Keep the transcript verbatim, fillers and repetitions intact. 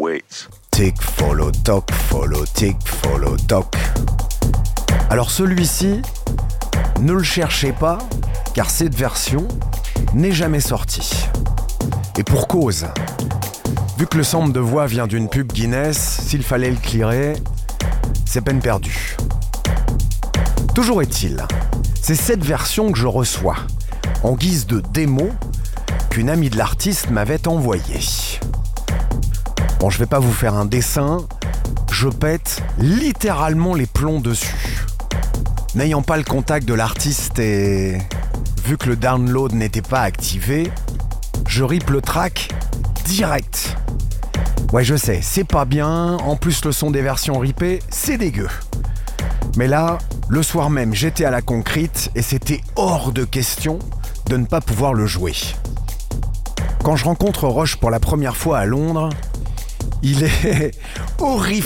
wait. Tick, follow, toc, follow, tick, follow, toc. Alors celui-ci, ne le cherchez pas, car cette version n'est jamais sortie. Et pour cause. Vu que le sample de voix vient d'une pub Guinness, s'il fallait le clearer, c'est peine perdue. Toujours est-il, c'est cette version que je reçois, en guise de démo, qu'une amie de l'artiste m'avait envoyée. Bon, je vais pas vous faire un dessin, je pète littéralement les plombs dessus. N'ayant pas le contact de l'artiste et vu que le download n'était pas activé, je rip le track direct. Ouais, je sais, c'est pas bien, en plus le son des versions ripées, c'est dégueu. Mais là, le soir même, j'étais à la concrete et c'était hors de question de ne pas pouvoir le jouer. Quand je rencontre Roche pour la première fois à Londres, il est horrifique.